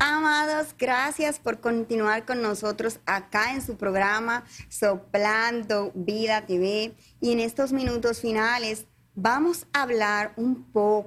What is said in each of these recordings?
Amados, gracias por continuar con nosotros acá en su programa Soplando Vida TV. Y en estos minutos finales vamos a hablar un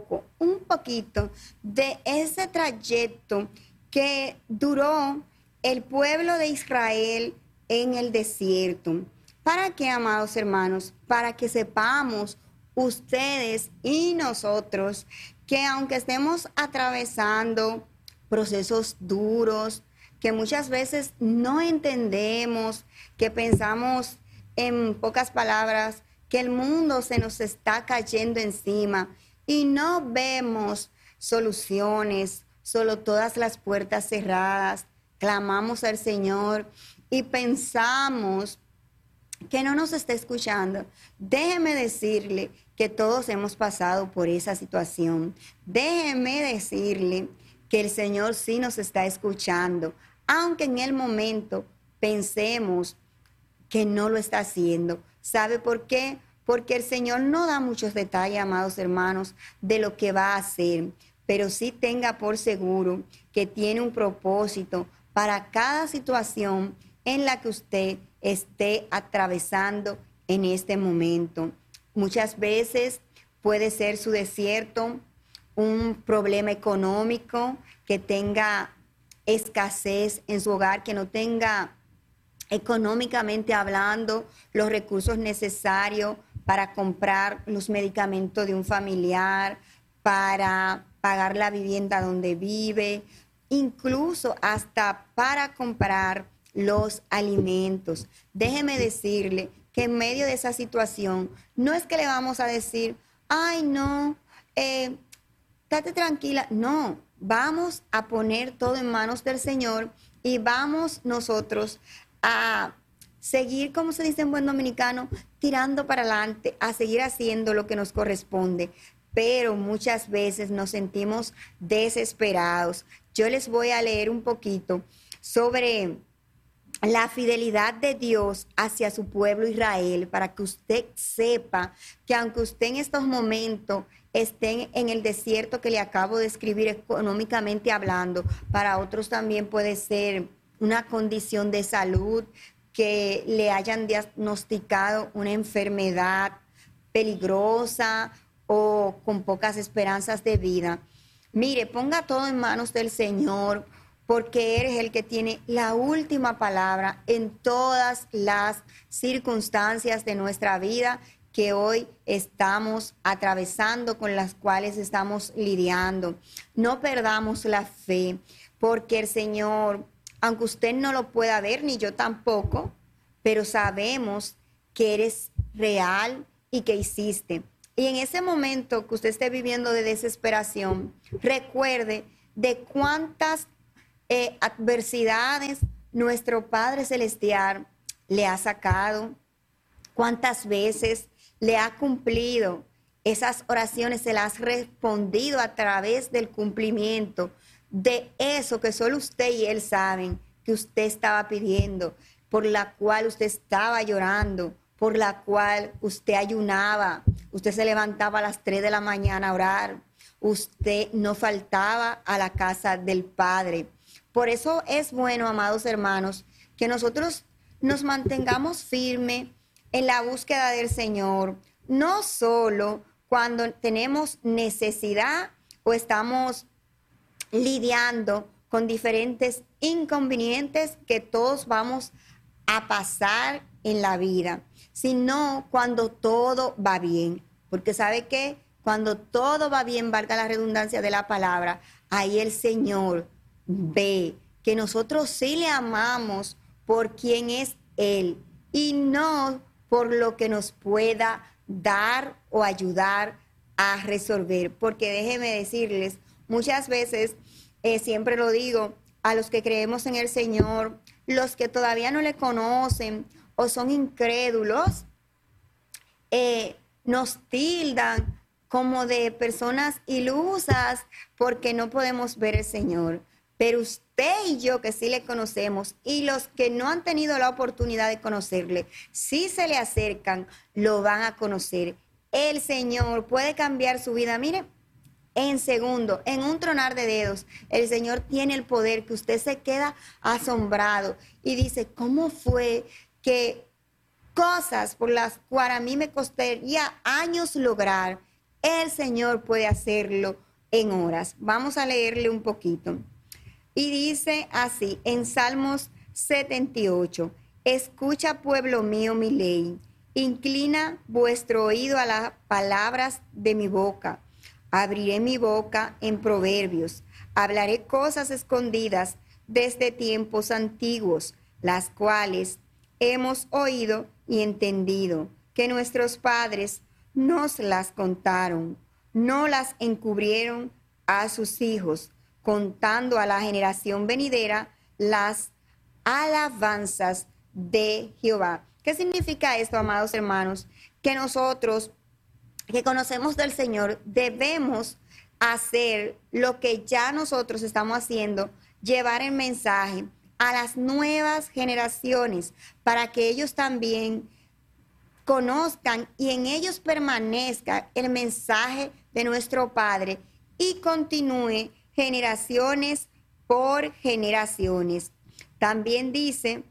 poquito de ese trayecto que duró el pueblo de Israel en el desierto. ¿Para qué, amados hermanos? Para que sepamos ustedes y nosotros que aunque estemos atravesando procesos duros, que muchas veces no entendemos, que pensamos en pocas palabras que el mundo se nos está cayendo encima y no vemos soluciones, solo todas las puertas cerradas, clamamos al Señor y pensamos que no nos está escuchando. Déjeme decirle que todos hemos pasado por esa situación. Déjeme decirle que el Señor sí nos está escuchando, aunque en el momento pensemos que no lo está haciendo. ¿Sabe por qué? Porque el Señor no da muchos detalles, amados hermanos, de lo que va a hacer, pero sí tenga por seguro que tiene un propósito para cada situación en la que usted esté atravesando en este momento. Muchas veces puede ser su desierto, un problema económico, que tenga escasez en su hogar, que no tenga económicamente hablando los recursos necesarios para comprar los medicamentos de un familiar, para pagar la vivienda donde vive, incluso hasta para comprar los alimentos. Déjeme decirle que en medio de esa situación no es que le vamos a decir, ay no, estate tranquila. No, vamos a poner todo en manos del Señor y vamos nosotros a seguir, como se dice en buen dominicano, tirando para adelante, a seguir haciendo lo que nos corresponde. Pero muchas veces nos sentimos desesperados. Yo les voy a leer un poquito sobre la fidelidad de Dios hacia su pueblo Israel, para que usted sepa que aunque usted en estos momentos esté en el desierto que le acabo de escribir económicamente hablando, para otros también puede ser una condición de salud, que le hayan diagnosticado una enfermedad peligrosa o con pocas esperanzas de vida. Mire, ponga todo en manos del Señor, porque eres el que tiene la última palabra en todas las circunstancias de nuestra vida que hoy estamos atravesando, con las cuales estamos lidiando. No perdamos la fe, porque el Señor, aunque usted no lo pueda ver, ni yo tampoco, pero sabemos que eres real y que hiciste. Y en ese momento que usted esté viviendo de desesperación, recuerde de cuántas adversidades nuestro Padre Celestial le ha sacado, cuántas veces le ha cumplido esas oraciones, se las ha respondido a través del cumplimiento de eso que solo usted y Él saben que usted estaba pidiendo, por la cual usted estaba llorando, por la cual usted ayunaba, usted se levantaba a las 3 de la mañana a orar, usted no faltaba a la casa del Padre. Por eso es bueno, amados hermanos, que nosotros nos mantengamos firmes en la búsqueda del Señor, no solo cuando tenemos necesidad o estamos lidiando con diferentes inconvenientes que todos vamos a pasar en la vida, sino cuando todo va bien. Porque ¿sabe qué? Cuando todo va bien, valga la redundancia de la palabra, ahí el Señor ve que nosotros sí le amamos por quien es Él y no por lo que nos pueda dar o ayudar a resolver. Porque déjenme decirles, muchas veces, siempre lo digo, a los que creemos en el Señor, los que todavía no le conocen o son incrédulos, nos tildan como de personas ilusas porque no podemos ver al Señor. Pero usted y yo, que sí le conocemos, y los que no han tenido la oportunidad de conocerle, si se le acercan, lo van a conocer. El Señor puede cambiar su vida. Mire, en segundo, en un tronar de dedos. El Señor tiene el poder que usted se queda asombrado y dice, ¿cómo fue que cosas por las cuales a mí me costaría años lograr, el Señor puede hacerlo en horas? Vamos a leerle un poquito. Y dice así, en Salmos 78, escucha, pueblo mío, mi ley, inclina vuestro oído a las palabras de mi boca. Abriré mi boca en proverbios, hablaré cosas escondidas desde tiempos antiguos, las cuales hemos oído y entendido, que nuestros padres nos las contaron, no las encubrieron a sus hijos, contando a la generación venidera las alabanzas de Jehová. ¿Qué significa esto, amados hermanos? Que nosotros, que conocemos del Señor, debemos hacer lo que ya nosotros estamos haciendo, llevar el mensaje a las nuevas generaciones para que ellos también conozcan y en ellos permanezca el mensaje de nuestro Padre y continúe generaciones por generaciones. También dice,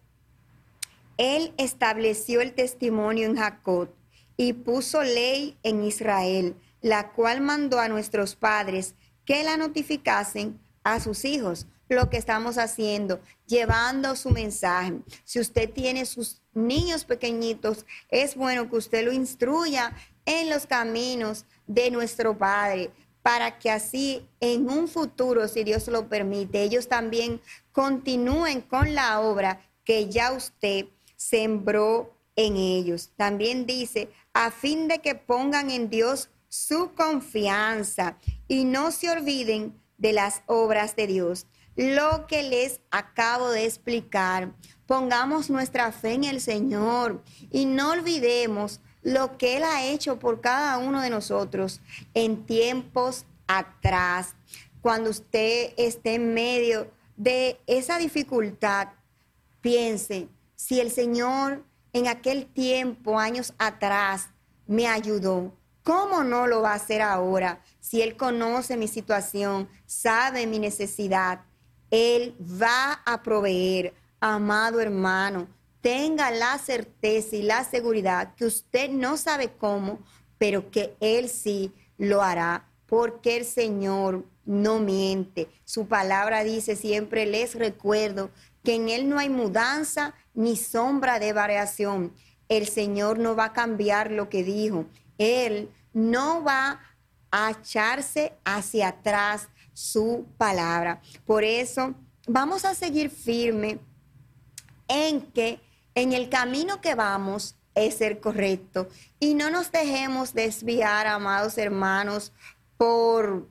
Él estableció el testimonio en Jacob y puso ley en Israel, la cual mandó a nuestros padres que la notificasen a sus hijos. Lo que estamos haciendo, llevando su mensaje. Si usted tiene sus niños pequeñitos, es bueno que usted lo instruya en los caminos de nuestro Padre, para que así en un futuro, si Dios lo permite, ellos también continúen con la obra que ya usted sembró en ellos. También dice, a fin de que pongan en Dios su confianza y no se olviden de las obras de Dios. Lo que les acabo de explicar, pongamos nuestra fe en el Señor y no olvidemos lo que Él ha hecho por cada uno de nosotros en tiempos atrás. Cuando usted esté en medio de esa dificultad, piense, si el Señor en aquel tiempo, años atrás, me ayudó, ¿cómo no lo va a hacer ahora? Si Él conoce mi situación, sabe mi necesidad, Él va a proveer. Amado hermano, tenga la certeza y la seguridad que usted no sabe cómo, pero que Él sí lo hará, porque el Señor no miente. Su palabra dice, siempre les recuerdo, que en Él no hay mudanza ni sombra de variación. El Señor no va a cambiar lo que dijo. Él no va a echarse hacia atrás su palabra. Por eso vamos a seguir firme en que en el camino que vamos es el correcto y no nos dejemos desviar, amados hermanos, por,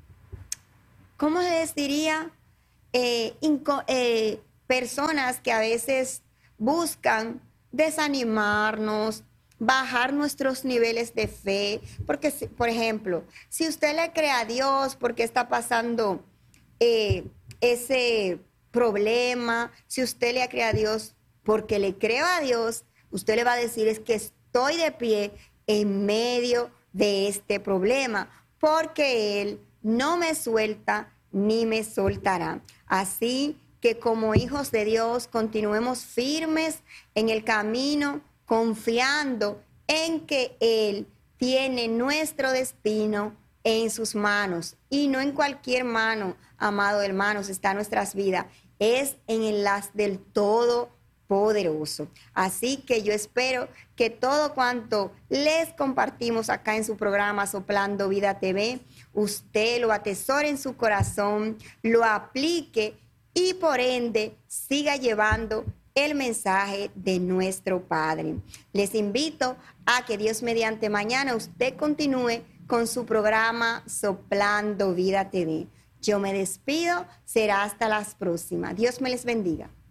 ¿cómo les diría? Personas que a veces buscan desanimarnos, bajar nuestros niveles de fe, porque, por ejemplo, si usted le cree a Dios porque está pasando ese problema, si usted le cree a Dios porque le creo a Dios, usted le va a decir es que estoy de pie en medio de este problema, porque Él no me suelta ni me soltará. Así que como hijos de Dios continuemos firmes en el camino, confiando en que Él tiene nuestro destino en sus manos y no en cualquier mano, amados hermanos, está nuestras vidas, es en las del Todopoderoso. Así que yo espero que todo cuanto les compartimos acá en su programa Soplando Vida TV, usted lo atesore en su corazón, lo aplique y por ende siga llevando el mensaje de nuestro Padre. Les invito a que Dios mediante mañana usted continúe con su programa Soplando Vida TV. Yo me despido, será hasta las próximas. Dios me les bendiga.